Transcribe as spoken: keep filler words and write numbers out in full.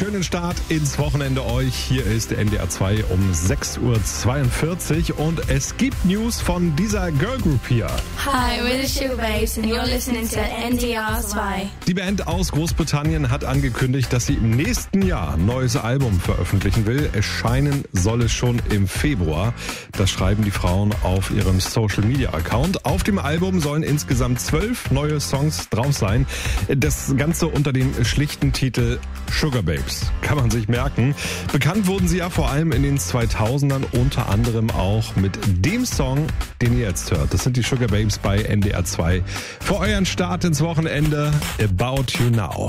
schönen Start ins Wochenende euch. Hier ist der N D R zwei um sechs Uhr zweiundvierzig und es gibt News von dieser Girlgroup hier. Hi, we're the Sugababes and you're listening to N D R zwei. Die Band aus Großbritannien hat angekündigt, dass sie im nächsten Jahr ein neues Album veröffentlichen will. Erscheinen soll es schon im Februar. Das schreiben die Frauen auf ihrem Social-Media-Account. Auf dem Album sollen insgesamt zwölf neue Songs drauf sein. Das Ganze unter dem schlichten Titel Sugababes. Kann man sich merken. Bekannt wurden sie ja vor allem in den zweitausendern, unter anderem auch mit dem Song, den ihr jetzt hört. Das sind die Sugababes bei N D R zwei. Für euren Start ins Wochenende, About You Now.